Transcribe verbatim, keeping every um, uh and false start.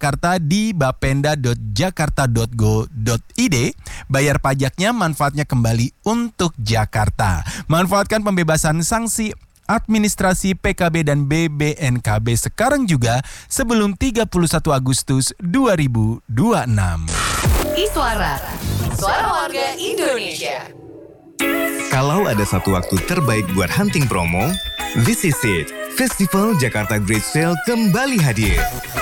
Jakarta di bapenda dot jakarta dot go dot id. Bayar pajaknya, manfaatnya kembali untuk Jakarta. Manfaatkan pembebasan sanksi administrasi P K B dan B B N K B sekarang juga sebelum tiga puluh satu Agustus dua ribu dua puluh enam. Iswara, suara warga Indonesia. Kalau ada satu waktu terbaik buat hunting promo, this is it. Festival Jakarta Great Sale kembali hadir.